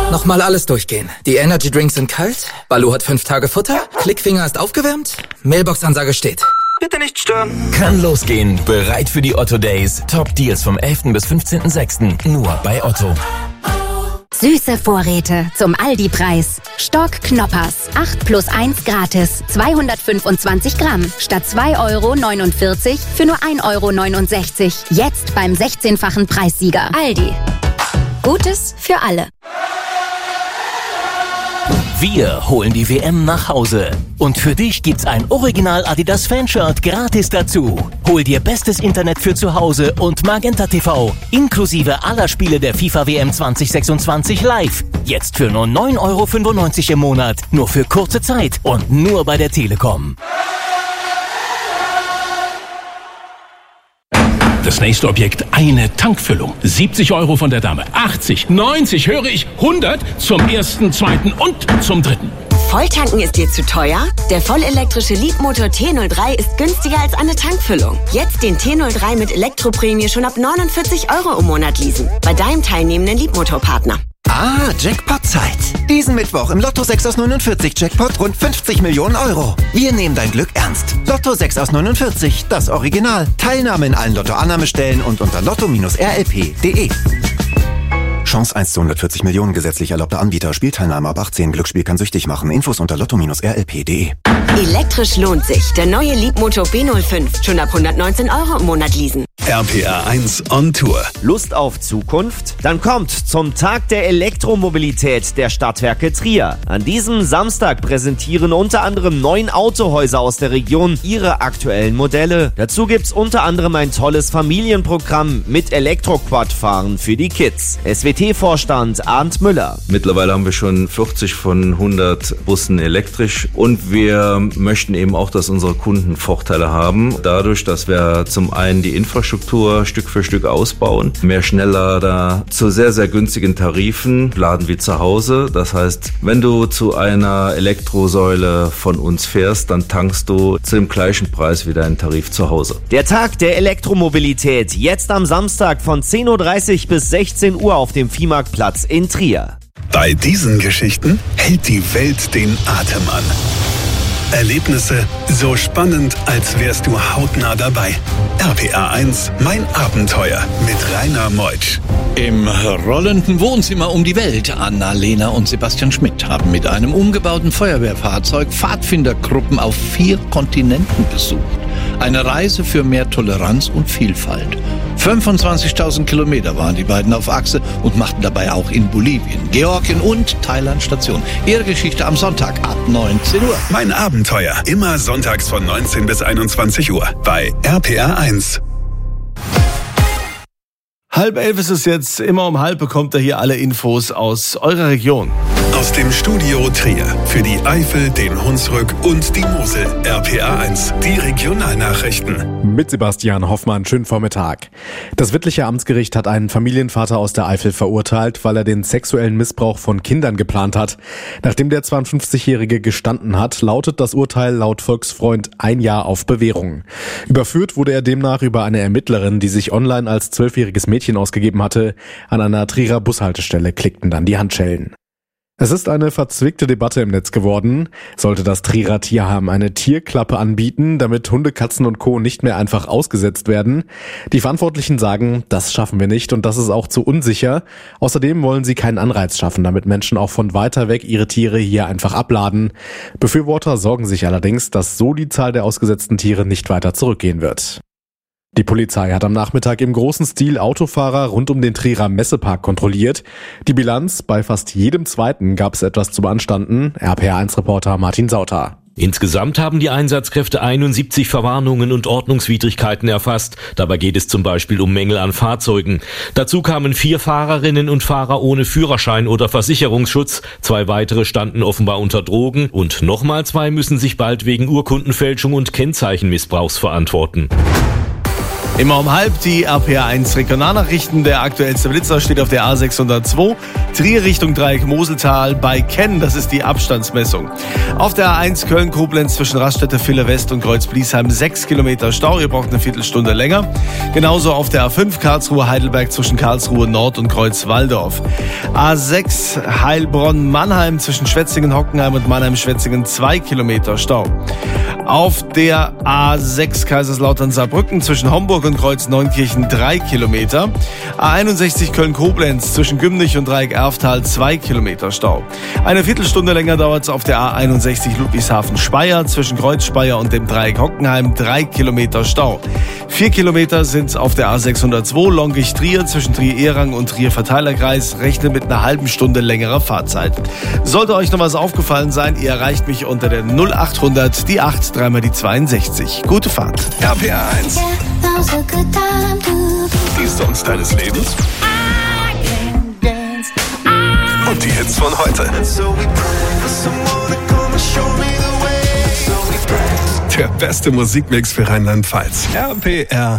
Nochmal alles durchgehen. Die Energy Drinks sind kalt, Baloo hat 5 Tage Futter, Clickfinger ist aufgewärmt, Mailbox-Ansage steht. Bitte nicht stören. Kann losgehen. Bereit für die Otto Days. Top Deals vom 11. bis 15.06. Nur bei Otto. Süße Vorräte zum Aldi-Preis. Stock Knoppers. 8+1 gratis. 225 Gramm. Statt 2,49 € für nur 1,69 €. Jetzt beim 16-fachen Preissieger. Aldi. Gutes für alle. Wir holen die WM nach Hause. Und für dich gibt's ein Original Adidas Fanshirt gratis dazu. Hol dir bestes Internet für zu Hause und Magenta TV. Inklusive aller Spiele der FIFA WM 2026 live. Jetzt für nur 9,95 € im Monat. Nur für kurze Zeit und nur bei der Telekom. Das nächste Objekt, eine Tankfüllung. 70 € von der Dame. 80, 90, höre ich, 100 zum ersten, zweiten und zum dritten. Volltanken ist dir zu teuer? Der vollelektrische Leapmotor T03 ist günstiger als eine Tankfüllung. Jetzt den T03 mit Elektroprämie schon ab 49 € im Monat leasen. Bei deinem teilnehmenden Leapmotor-Partner. Ah, Jackpot-Zeit. Diesen Mittwoch im Lotto 6 aus 49 Jackpot rund 50 Millionen €. Wir nehmen dein Glück ernst. Lotto 6 aus 49, das Original. Teilnahme in allen Lotto-Annahmestellen und unter lotto-rlp.de. Chance 1 zu 140 Millionen, gesetzlich erlaubter Anbieter. Spielteilnahme ab 18. Glücksspiel kann süchtig machen. Infos unter lotto-rlp.de. Elektrisch lohnt sich. Der neue Leapmotor B05. Schon ab 119 € im Monat leasen. RPA 1 on Tour. Lust auf Zukunft? Dann kommt zum Tag der Elektromobilität der Stadtwerke Trier. An diesem Samstag präsentieren unter anderem 9 Autohäuser aus der Region ihre aktuellen Modelle. Dazu gibt's unter anderem ein tolles Familienprogramm mit Elektro-Quad-Fahren für die Kids. SWT-Vorstand Arndt Müller. Mittlerweile haben wir schon 40 von 100 Bussen elektrisch und wir möchten eben auch, dass unsere Kunden Vorteile haben. Dadurch, dass wir zum einen die Infrastruktur Stück für Stück ausbauen, mehr schneller da zu sehr, sehr günstigen Tarifen, laden wie zu Hause. Das heißt, wenn du zu einer Elektrosäule von uns fährst, dann tankst du zu dem gleichen Preis wie deinen Tarif zu Hause. Der Tag der Elektromobilität, jetzt am Samstag von 10:30 bis 16 Uhr auf dem Viehmarktplatz in Trier. Bei diesen Geschichten hält die Welt den Atem an. Erlebnisse so spannend, als wärst du hautnah dabei. RPA 1, mein Abenteuer mit Rainer Meutsch. Im rollenden Wohnzimmer um die Welt. Anna-Lena und Sebastian Schmidt haben mit einem umgebauten Feuerwehrfahrzeug Pfadfindergruppen auf 4 Kontinenten besucht. Eine Reise für mehr Toleranz und Vielfalt. 25.000 Kilometer waren die beiden auf Achse und machten dabei auch in Bolivien, Georgien und Thailand Station. Ihre Geschichte am Sonntag ab 19 Uhr. Mein Abenteuer, immer sonntags von 19 bis 21 Uhr bei RPA 1. 10:30 ist es jetzt, immer um 10:30 bekommt ihr hier alle Infos aus eurer Region. Aus dem Studio Trier für die Eifel, den Hunsrück und die Mosel. RPA 1, die Regionalnachrichten. Mit Sebastian Hoffmann, schönen Vormittag. Das Wittlicher Amtsgericht hat einen Familienvater aus der Eifel verurteilt, weil er den sexuellen Missbrauch von Kindern geplant hat. Nachdem der 52-Jährige gestanden hat, lautet das Urteil laut Volksfreund 1 Jahr auf Bewährung. Überführt wurde er demnach über eine Ermittlerin, die sich online als 12-jähriges Mädchen ausgegeben hatte. An einer Trierer Bushaltestelle klickten dann die Handschellen. Es ist eine verzwickte Debatte im Netz geworden. Sollte das Trierer Tierheim eine Tierklappe anbieten, damit Hunde, Katzen und Co. nicht mehr einfach ausgesetzt werden? Die Verantwortlichen sagen, das schaffen wir nicht und das ist auch zu unsicher. Außerdem wollen sie keinen Anreiz schaffen, damit Menschen auch von weiter weg ihre Tiere hier einfach abladen. Befürworter sorgen sich allerdings, dass so die Zahl der ausgesetzten Tiere nicht weiter zurückgehen wird. Die Polizei hat am Nachmittag im großen Stil Autofahrer rund um den Trierer Messepark kontrolliert. Die Bilanz: bei fast jedem zweiten gab es etwas zu beanstanden. RPA1-Reporter Martin Sauter. Insgesamt haben die Einsatzkräfte 71 Verwarnungen und Ordnungswidrigkeiten erfasst. Dabei geht es zum Beispiel um Mängel an Fahrzeugen. Dazu kamen 4 Fahrerinnen und Fahrer ohne Führerschein oder Versicherungsschutz. 2 weitere standen offenbar unter Drogen und nochmal 2 müssen sich bald wegen Urkundenfälschung und Kennzeichenmissbrauchs verantworten. Immer um halb die RPA1 Regionalnachrichten. Der aktuellste Blitzer steht auf der A602. Trier Richtung Dreieck Moseltal bei Kenn. Das ist die Abstandsmessung. Auf der A1 Köln-Koblenz zwischen Raststätte Villa West und Kreuz-Bliesheim 6 Kilometer Stau. Ihr braucht eine Viertelstunde länger. Genauso auf der A5 Karlsruhe-Heidelberg zwischen Karlsruhe Nord und Kreuz-Walldorf. A6 Heilbronn-Mannheim zwischen Schwetzingen-Hockenheim und Mannheim-Schwetzingen 2 Kilometer Stau. Auf der A6 Kaiserslautern-Saarbrücken zwischen Homburg und Kreuz-Neunkirchen 3 Kilometer. A61 Köln-Koblenz zwischen Gümnich und Dreieck-Erftal 2 Kilometer Stau. Eine Viertelstunde länger dauert es auf der A61 Ludwigshafen-Speyer zwischen Kreuz-Speyer und dem Dreieck Hockenheim 3 Kilometer Stau. 4 Kilometer sind auf der A602 Longich-Trier zwischen Trier-Ehrang und Trier-Verteilerkreis. Rechne mit einer halben Stunde längerer Fahrzeit. Sollte euch noch was aufgefallen sein, ihr erreicht mich unter der 0800 die 8 dreimal die 62. Gute Fahrt. RPA 1. Die Songs deines Lebens. Und die Hits von heute. Der beste Musikmix für Rheinland-Pfalz. RPR